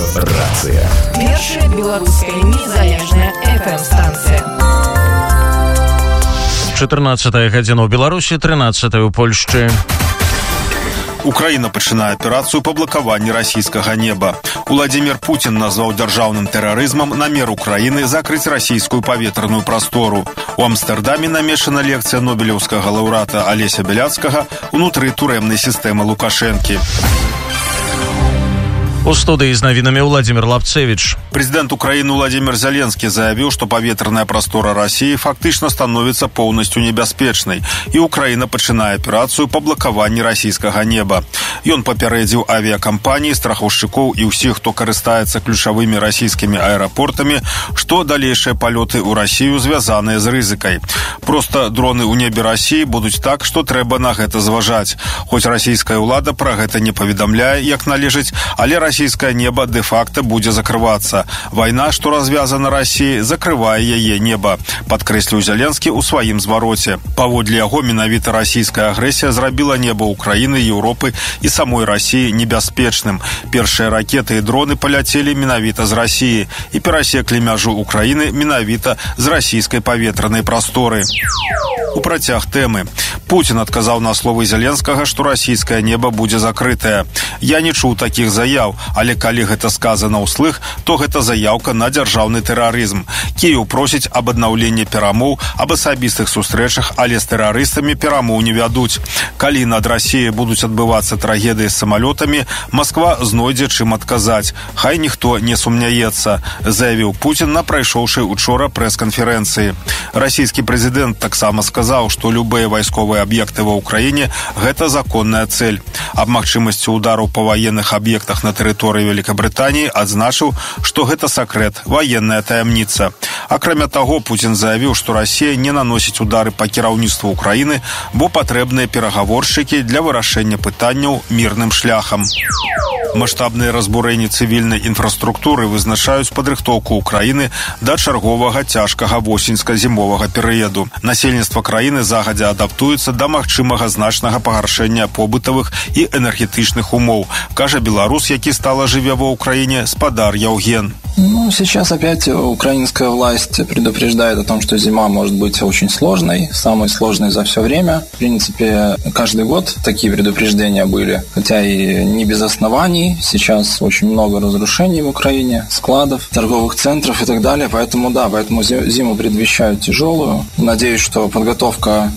Радыёрацыя. Першая беларуская незалежная FM-станція. 14 гадзіна ў Беларусі, 13 у Польшчы. Украина пачынае аперацыю па блакаванні расійскага неба. Владимир Путин назваў дзяржаўным тэрарызмам намер Украины закрыць расійскую паветраную прастору. У Амстэрдаме намешана лекцыя нобелеўскага лаўрэата Алеся Бяляцкага ўнутры турэмнай сістэмы Лукашэнкі. У студыі з навінамі Владимир Лапцевич. Президент Украины Владимир Зеленский заявил, что паветраная простора России фактично становится полностью небяспечнай, и Украина пачынае аперацыю по блакаванні расійскага неба. Ён папярэдзіў авіакампаніі, страхаўшчыкоў і ўсіх, хто карыстаецца ключавымі расійскімі аэрапортамі, што далейшыя палёты ў Расію звязаныя з рызыкай. Проста дроны ў небе Расіі будуць так, што трэба на гэта зважаць. Хоць расійская ўлада пра гэта не паведамляе, як належыць, але расійскае неба дэ-факта будзе закрывацца. Вайна, што развязана Расіі, закрывае яе неба, падкрэсліў Зеленскі ў сваім звароце. Паводле яго, менавіта расійская агрэсія зрабіла неба Украіны, Еўропы і самой Расіі небяспечным. Першыя ракеты і дроны паляцелі менавіта з Расіі і перасеклі мяжу Украіны менавіта з расійскай паветранай прасторы. У працяг тэмы. Путин адказаў на словы Зеленскага, што расійскае неба будзе закрытае. Я не чуў такіх заяў, але калі гэта сказана ўслых, то гэта заяўка на дзяржаўны тэрарызм. Кіеў просіць аб аднаўленні перамоў, аб асабістых сустрэчах, але з тэрарыстамі перамоў не вядуць. Калі над Расіяй будуць адбывацца трагедыі з самалётамі, Масква знойдзе чым адказаць. Хай ніхто не сумняецца, заявіў Путин на прайшоўшай учора прэс-канферэнцыі. Расійскі прэзідэнт таксама сказаў, што любыя вайсковыя аб'екты ва ўкраіне – гэта законная цель. Аб магчымасці удараў па ваенных аб'ектах на тэрыторыі Великабрытаніі адзначыў, што гэта сакрэт, ваенная таямніца. Акрамя таго, Путин заявіў, што Расія не наносіць удары па кіраўніцтву Украіны, бо патрэбныя перагаворшчыкі для вырашэння пытанняў мірным шляхам. Маштабныя разбурэнні цывільнай інфраструктуры вызначаюць падрыхтоўку Украіны да чарговага цяжкага восеньска-зімовага перыяду. Насельніцтва краіны загадзя адаптуецца да магчымага значнага пагаршэння побытавых і энергетычных умоў, кажа беларус, які стала жыве ва Украине, спадар Яўген. Сейчас опять украинская власть предупреждает о том, что зима может быть очень сложной, самой сложной за все время. В принципе, каждый год такие предупреждения были, хотя и не без оснований. Сейчас очень много разрушений в Украине, складов, торговых центров и так далее. Поэтому зиму предвещают тяжелую. Надеюсь, что подготовка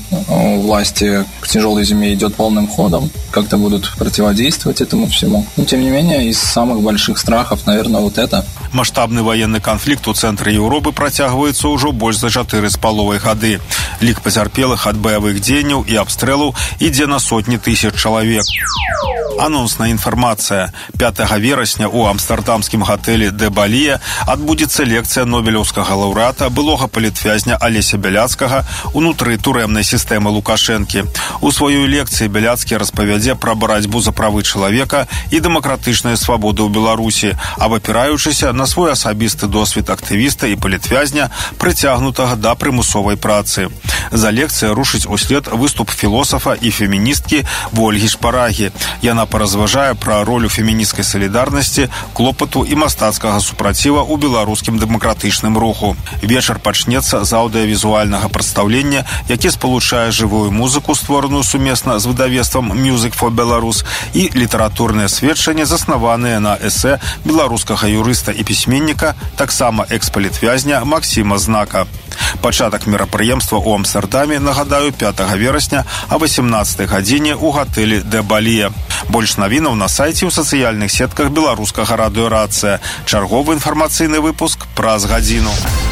власти к тяжелой зиме идет полным ходом. Как-то будут противодействовать этому всему. Но, тем не менее, из самых больших страхов, наверное, вот это. Маштабны ваенны канфлікт у цэнтры Еўропы працягваецца ўжо больш за 4,5 гады. Лік пацярпелых ад баявых дзеянняў і абстрэлаў ідзе на сотні тысяч чалавек. Анонсная інфармацыя. 5 верасня у амстэрдамскім гатэлі «Дэ Балія» адбудзецца лекцыя нобелеўскага лаўрэата, былога палітвязня Алеся Бяляцкага ўнутры турэмнай сістэмы Лукашэнкі. У сваёй лекцыі Бяляцкі распавядзе пра барацьбу за правы чалавека і дэмакратычныя свабоды ў Беларусі, абапіраючыся на свой асабісты досвед актывіста і палітвязня, прыцягнутага да прымусовай працы. За лекцыя рушыць услед выступ філосафа і феміністкі Вольгі Шпарагі. Яна паразважае пра ролю фемінісцкай салідарнасці, клопату і мастацкага супраціва ў беларускім дэмакратычным руху. Вечар пачнецца з аўдыявізуальнага прадстаўлення, які спалучае жывую музыку, створаную сумесна з выдавецтвам Music for Belarus, і літаратурныя сведчанні, заснаваныя на эсэ беларускага юрыста і пісьменніка, таксама экс-палітвязня Максіма Знака. Пачатак мерапрыемства ў Амстэрдаме, нагадаю, 5 верасня а 18 гадзіне ў гатэлі «Дэ Балія». Больш навінаў на сайце ў сацыяльных сетках беларускага радыёрацыя. Чарговы інфармацыйны выпуск праз гадзіну.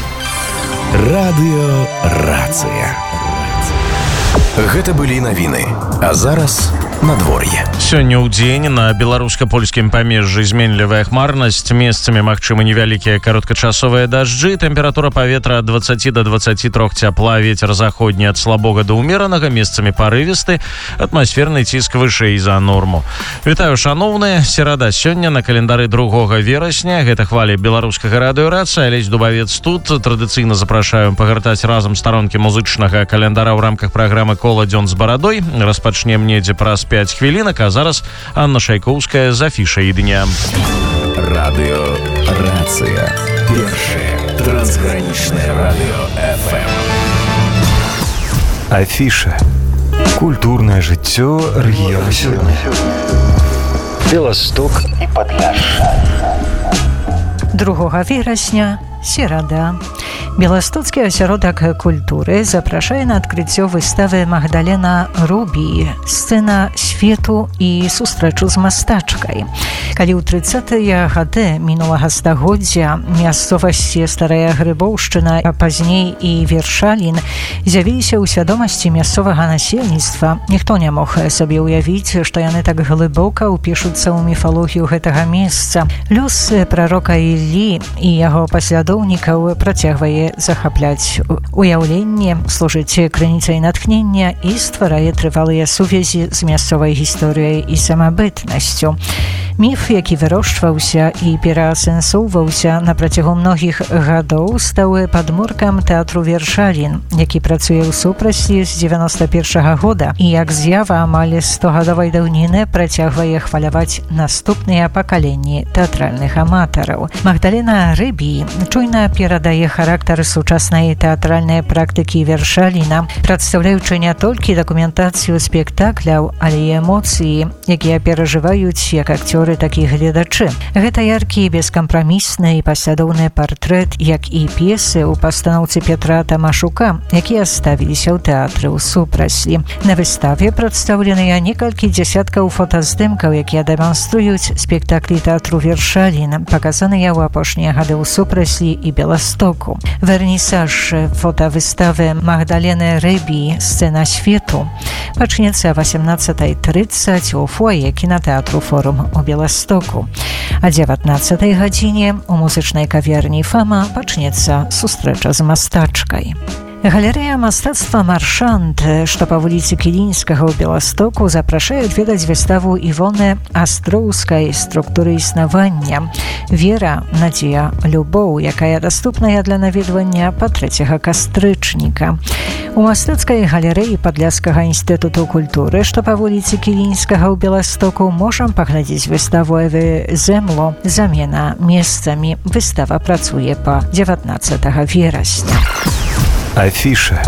Радыёрацыя. Гэта былі навіны. А зараз надвор'е. Сёння ў дзень на беларуска-польскім памежжы зменлівая хмарнасць, месцамі магчымы невялікія кароткачасовыя дажджы, тэмпература паветра ад 20 до 23 цяпла, вецер заходні ад слабога да ўмеранага, месцамі парывісты, атмасферны ціск вышэй за норму. Вітаю, шаноўныя, серада сёння на календары 2 верасня, гэта хвалі беларускага радыёрацыя, Алесь Дубавец тут, традыцыйна запрашаем пагартаць разам старонкі музычнага календара ў рамках праграмы «Кола дзён з барадой». Распачнем недзе праз 5 хвілінак, а зараз Анна Шайкоўская з афішай дня. Радыёрацыя. Першае трансгранічнае радыё FM. Афіша. Культурнае жыццё рэгіёна сёння. Беласток і Падляшша. 2 верасня, серада. Беластоцкі асяродак культуры запрашае на адкрыццё выставы Магдалена Рыбі «Сцэна свету і сустрэчу з мастачкай». Калі ў 30-е гады мінулага стагоддзя мясцовасці Старая Грыбоўшчына, а пазней і Вершалін з'явіліся ў свядомасці мясцовага насельніцтва, ніхто не мог сабе ўявіць, што яны так глыбока ўпішуцца ў міфалогію гэтага месца. Лёс прарока Іллі і яго паслядоўнікаў працягвае захапляць уяўленне, служыць крыніцай натхнення і стварае трывалыя сувязі з мясцовай гісторыяй і самабытнасцю. Міф, які вырошчваўся і пераасэнсоўваўся на працягу многіх гадоў, стаў падмуркам тэатру Вершалін, які працуе ў супраці з 91-го года і як з'ява амаль 100-гадовай даўніны працягвае хваляваць наступныя пакаленні тэатральных аматараў. Магдалена Рыбі чуйна перадае характар сучаснай тэатральнай практыкі Вершаліна, прадстаўляючы не толькі дакументацыю спектакляў, але і эмоцыі, якія перажываюць як акцёры, так і гледачы. Гэта яркі, бескампрамісны і паслядоўны партрэт, як і п'есы ў пастаноўцы Петра Тамашука, якія ставіліся ў тэатры ў супраслі. На выставе прадстаўленыя некалькі дзясяткаў фотаздымкаў, якія дэманструюць спектаклі тэатру Вершалін, паказаныя ў апошнія гады ў супраслі і Беластоку. Вернісаж фотавыставы Магдалены Рыбі «Сцэна свету» пачнецца 18:30 у фоє кінатэатру «Форум» у Беластоку. А 19-й гадзіне у музычнай кавярні «Фама» пачнецца сустрэча з мастачкай. Галерэя мастацтва «Маршант», што па вуліцы Кілінскага ў Беластоку, запрашае адведаць выставу Івоны Астроўскай «Структуры існавання. Вера, надзея, любоў», якая даступная для наведвання па 3 кастрычніка. У мастацкай галерэі Падляшскага інстытуту культуры, што па вуліцы Кілінскага ў Беластоку, можам паглядзець выставу Эвы Земло «Замена месцамі». Выстава працуе па 19 верасня. Афіша.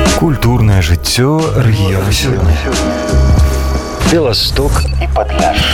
Культурнае жыццё рэгіёна сёння. Беласток і Падляшша.